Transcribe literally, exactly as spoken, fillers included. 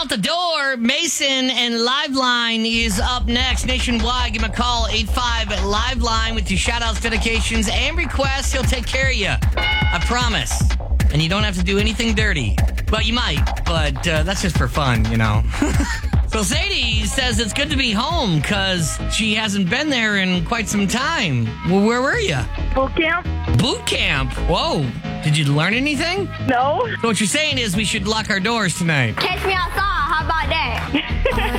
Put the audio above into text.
the door. Mason and Liveline is up next. Nationwide, give him a call, eight five Liveline with your shout-outs, dedications, and requests. He'll take care of you. I promise. And you don't have to do anything dirty. Well, you might, but uh, that's just for fun, you know. So Sadie says it's good to be home because she hasn't been there in quite some time. Well, where were you? Boot camp? Boot camp? Whoa. Did you learn anything? No. So what you're saying is we should lock our doors tonight. Catch me outside. How about that?